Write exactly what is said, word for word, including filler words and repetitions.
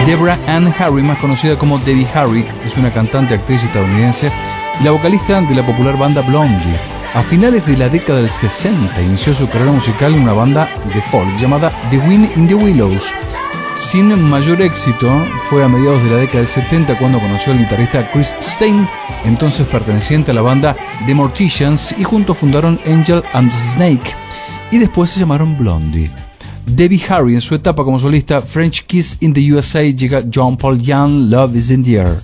Deborah Ann Harry, más conocida como Debbie Harry, es una cantante, actriz estadounidense y la vocalista de la popular banda Blondie. A finales de la década del sesenta inició su carrera musical en una banda de folk llamada The Wind in the Willows. Sin mayor éxito, fue a mediados de la década del setenta cuando conoció al guitarrista Chris Stein, entonces perteneciente a la banda The Morticians, y juntos fundaron Angel and Snake, y después se llamaron Blondie. Debbie Harry en su etapa como solista French Kiss in the U S A llega John Paul Young, Love is in the Air.